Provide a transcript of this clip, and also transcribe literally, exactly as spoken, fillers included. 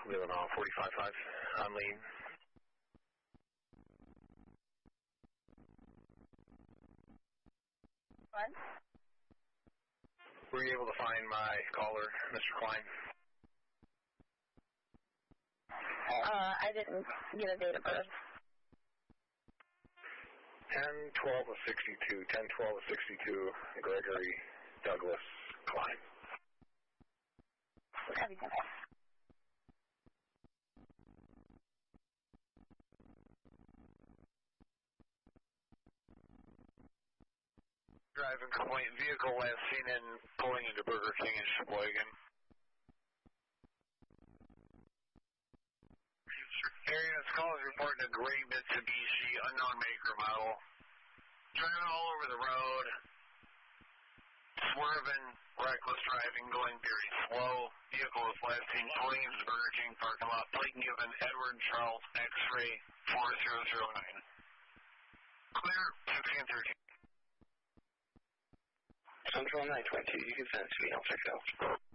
Leland on forty-five five on lead. What? Were you able to find my caller, Mister Klein? Uh, I didn't get a date of birth. ten twelve of sixty-two, ten twelve of sixty-two, Gregory Douglas Klein. Everything. Driving complaint vehicle last seen in pulling into Burger King in Sheboygan. Area this call is reporting a gray Mitsubishi, unknown maker model. Driving all over the road. Swerving, reckless driving, going very slow. Vehicle was last seen pulling into the Burger King parking lot. Plate given Edward Charles X-ray four zero zero nine. Clear, sixteen thirteen. Central nine twenty, you can send it to me, I'll check it out.